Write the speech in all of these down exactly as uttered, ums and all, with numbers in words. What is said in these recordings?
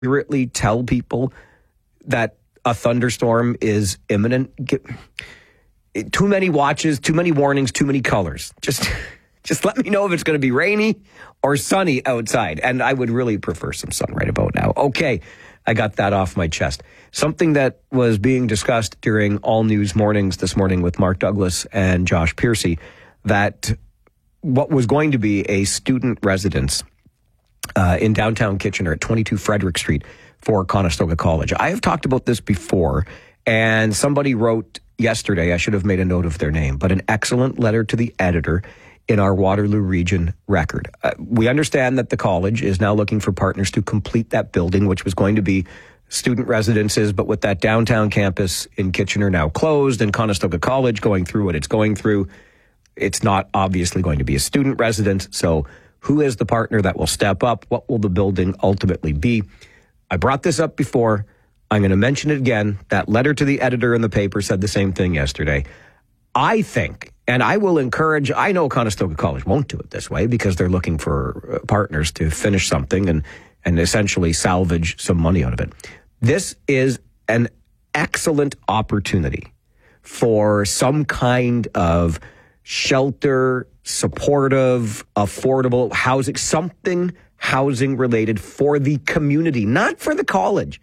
accurately tell people that a thunderstorm is imminent? Get, too many watches, too many warnings, too many colors. Just just let me know if it's going to be rainy or sunny outside. And I would really prefer some sun right about now. Okay, I got that off my chest. Something that was being discussed during All News Mornings this morning with Mark Douglas and Josh Piercy, that what was going to be a student residence uh, in downtown Kitchener at twenty-two Frederick Street for Conestoga College. I have talked about this before, and somebody wrote yesterday, I should have made a note of their name, but an excellent letter to the editor in our Waterloo Region Record. Uh, we understand that the college is now looking for partners to complete that building, which was going to be student residences, but with that downtown campus in Kitchener now closed and Conestoga College going through what it's going through, it's not obviously going to be a student residence. So who is the partner that will step up? What will the building ultimately be? I brought this up before. I'm going to mention it again. That letter to the editor in the paper said the same thing yesterday. I think, and I will encourage, I know Conestoga College won't do it this way because they're looking for partners to finish something and, and essentially salvage some money out of it. This is an excellent opportunity for some kind of shelter, supportive, affordable housing, something housing related for the community, not for the college,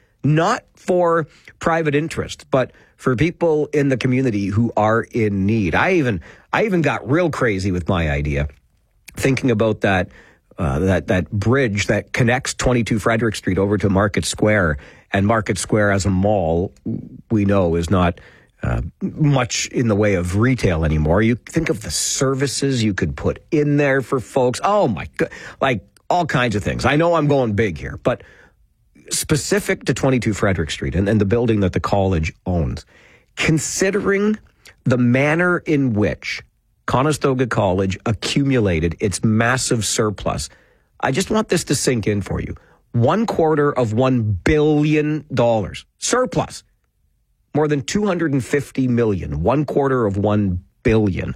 not for private interest, but for people in the community who are in need. I even I even got real crazy with my idea, thinking about that uh, that that bridge that connects twenty-two Frederick Street over to Market Square, and Market Square as a mall, we know, is not uh, much in the way of retail anymore. You think of the services you could put in there for folks. Oh my God, like all kinds of things. I know I'm going big here, but specific to twenty-two Frederick Street and, and the building that the college owns, considering the manner in which Conestoga College accumulated its massive surplus, I just want this to sink in for you. One quarter of one billion dollars surplus, more than two hundred fifty million, one quarter of one billion.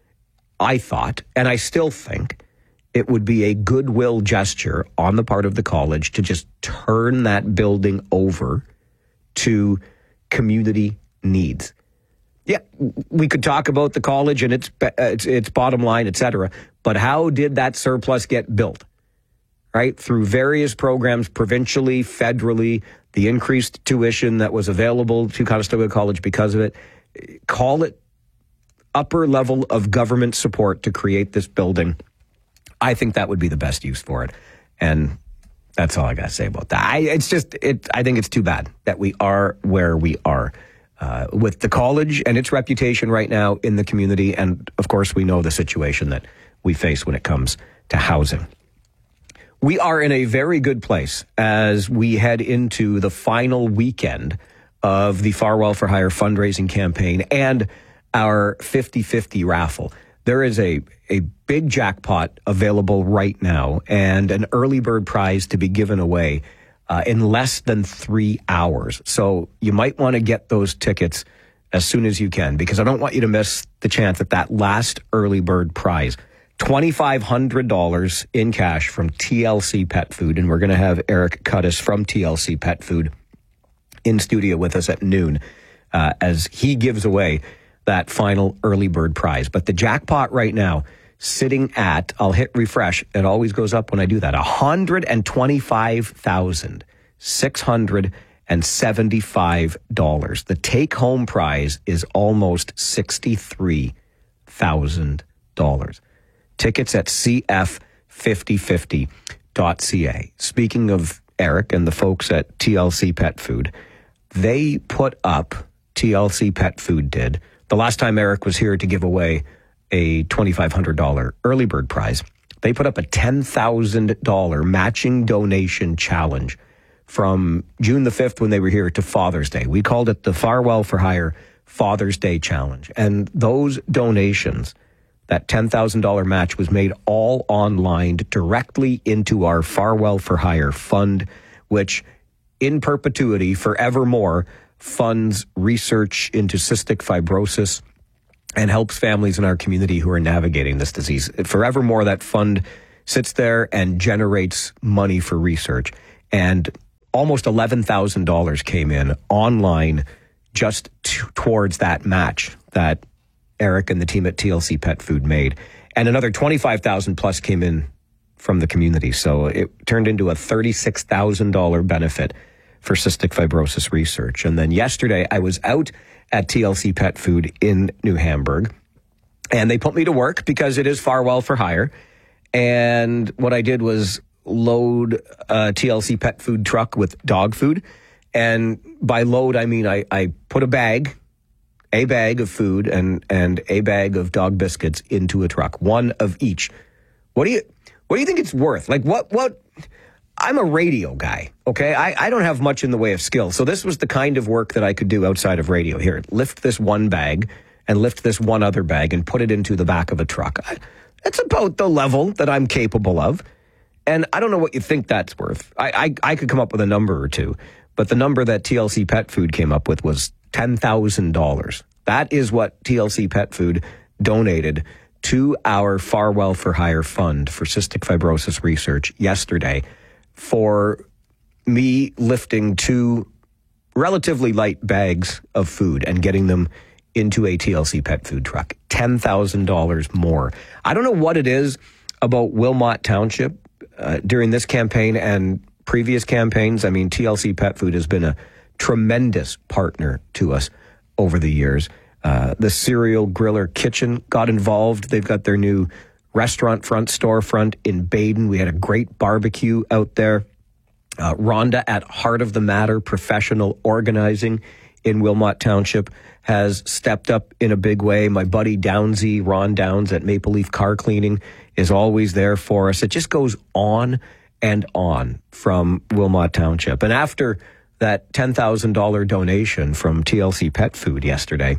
I thought, and I still think, it would be a goodwill gesture on the part of the college to just turn that building over to community needs. Yeah, we could talk about the college and its its, its bottom line, et cetera, but how did that surplus get built? Right? Through various programs, provincially, federally, the increased tuition that was available to Conestoga College because of it. Call it upper level of government support to create this building. I think that would be the best use for it. And that's all I got to say about that. I, it's just, it. I think it's too bad that we are where we are uh, with the college and its reputation right now in the community. And of course, we know the situation that we face when it comes to housing. We are in a very good place as we head into the final weekend of the Farwell for Hire fundraising campaign and our fifty-fifty raffle. There is a, a big jackpot available right now and an early bird prize to be given away uh, in less than three hours. So you might want to get those tickets as soon as you can, because I don't want you to miss the chance at that last early bird prize. twenty-five hundred dollars in cash from T L C Pet Food. And we're going to have Eric Cuttis from T L C Pet Food in studio with us at noon uh, as he gives away that final early bird prize. But the jackpot right now sitting at, I'll hit refresh. It always goes up when I do that. one hundred twenty-five thousand six hundred seventy-five dollars. The take home prize is almost sixty-three thousand dollars. Tickets at c f fifty fifty dot c a. Speaking of Eric and the folks at T L C Pet Food, they put up, T L C Pet Food did, the last time Eric was here to give away a twenty-five hundred dollars early bird prize, they put up a ten thousand dollars matching donation challenge from June the fifth when they were here to Father's Day. We called it the Farwell for Hire Father's Day Challenge. And those donations, that ten thousand dollars match, was made all online directly into our Farwell for Hire fund, which in perpetuity, forevermore, funds research into cystic fibrosis and helps families in our community who are navigating this disease. Forevermore, that fund sits there and generates money for research. And almost eleven thousand dollars came in online just t- towards that match that Eric and the team at T L C Pet Food made. And another twenty-five thousand dollars plus came in from the community. So it turned into a thirty-six thousand dollars benefit for cystic fibrosis research. And then yesterday I was out at T L C Pet Food in New Hamburg, and they put me to work because it is Farwell for hire. And what I did was load a T L C Pet Food truck with dog food. And by load, I mean I, I put a bag, a bag of food and, and a bag of dog biscuits into a truck, one of each. What do you what do you think it's worth? Like what what I'm a radio guy, okay? I, I don't have much in the way of skill. So this was the kind of work that I could do outside of radio. Here, lift this one bag and lift this one other bag and put it into the back of a truck. I, that's about the level that I'm capable of. And I don't know what you think that's worth. I, I, I could come up with a number or two, but the number that T L C Pet Food came up with was ten thousand dollars. That is what T L C Pet Food donated to our Farwell for Hire Fund for cystic fibrosis research yesterday for me lifting two relatively light bags of food and getting them into a T L C Pet Food truck. ten thousand dollars more. I don't know what it is about Wilmot Township uh, during this campaign and previous campaigns. I mean, T L C Pet Food has been a tremendous partner to us over the years. Uh, the Cereal Griller Kitchen got involved. They've got their new restaurant front, storefront in Baden. We had a great barbecue out there. Uh, Rhonda at Heart of the Matter Professional Organizing in Wilmot Township has stepped up in a big way. My buddy Downsy, Ron Downs at Maple Leaf Car Cleaning is always there for us. It just goes on and on from Wilmot Township. And after that ten thousand dollars donation from T L C Pet Food yesterday,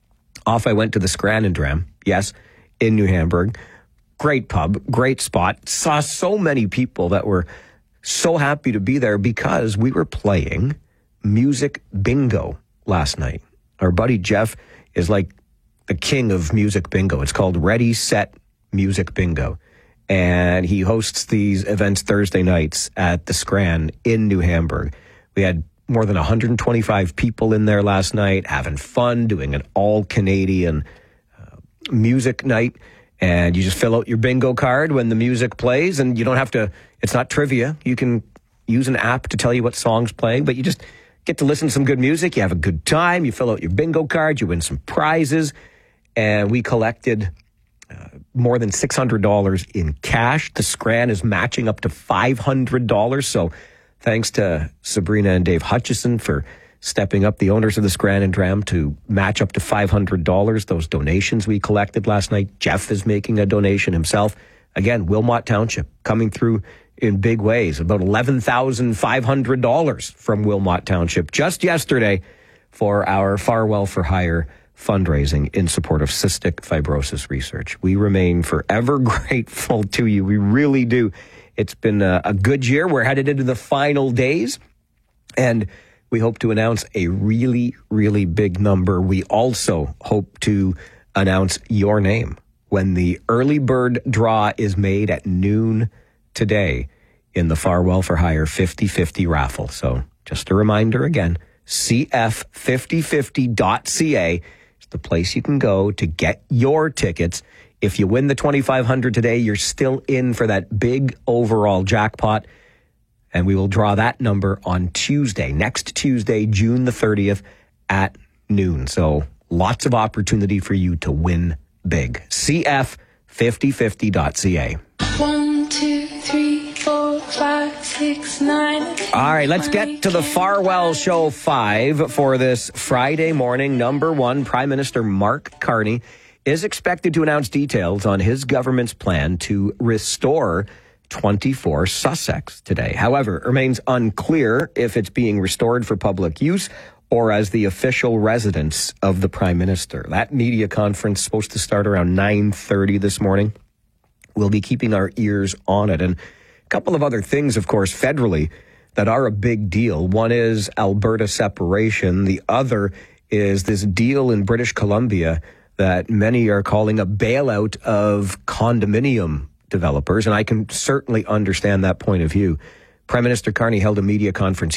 off I went to the Scranendram, yes, in New Hamburg. Great pub, great spot. Saw so many people that were so happy to be there because we were playing music bingo last night. Our buddy Jeff is like the king of music bingo. It's called Ready, Set, Music Bingo. And he hosts these events Thursday nights at the Scran in New Hamburg. We had more than one hundred twenty-five people in there last night having fun, doing an all-Canadian uh, music night. And you just fill out your bingo card when the music plays, and you don't have to, it's not trivia. You can use an app to tell you what song's playing, but you just get to listen to some good music. You have a good time. You fill out your bingo card. You win some prizes. And we collected uh, more than six hundred dollars in cash. The Scran is matching up to five hundred dollars. So thanks to Sabrina and Dave Hutchison for stepping up, the owners of the Scranendram, to match up to five hundred dollars. Those donations we collected last night. Jeff is making a donation himself. Again, Wilmot Township coming through in big ways. About eleven thousand five hundred dollars from Wilmot Township just yesterday for our Farwell for Hire fundraising in support of cystic fibrosis research. We remain forever grateful to you. We really do. It's been a, a good year. We're headed into the final days, and we hope to announce a really, really big number. We also hope to announce your name when the early bird draw is made at noon today in the Farwell for Hire fifty fifty raffle. So just a reminder again, C F fifty fifty dot C A is the place you can go to get your tickets. If you win the twenty-five hundred dollars today, you're still in for that big overall jackpot. And we will draw that number on Tuesday, next Tuesday, June the thirtieth at noon. So lots of opportunity for you to win big. C F fifty fifty dot C A. One, two, three, four, five, six, nine. All right, let's get to the Farwell Show five for this Friday morning. Number one, Prime Minister Mark Carney is expected to announce details on his government's plan to restore twenty-four Sussex today. However, it remains unclear if it's being restored for public use or as the official residence of the Prime Minister. That media conference is supposed to start around nine thirty this morning. We'll be keeping our ears on it. And a couple of other things, of course, federally that are a big deal. One is Alberta separation. The other is this deal in British Columbia that many are calling a bailout of condominium developers, and I can certainly understand that point of view. Prime Minister Carney held a media conference